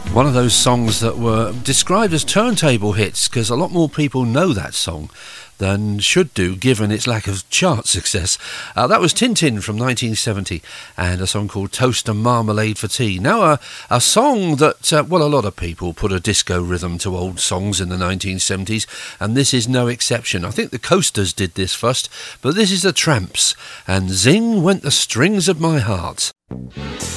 One of those songs that were described as turntable hits, because a lot more people know that song than should do, given its lack of chart success. That was Tin Tin from 1970, and a song called Toast and Marmalade for Tea. Now, a song that, a lot of people put a disco rhythm to old songs in the 1970s, and this is no exception. I think the Coasters did this first, but this is the Tramps, and Zing Went the Strings of My Heart.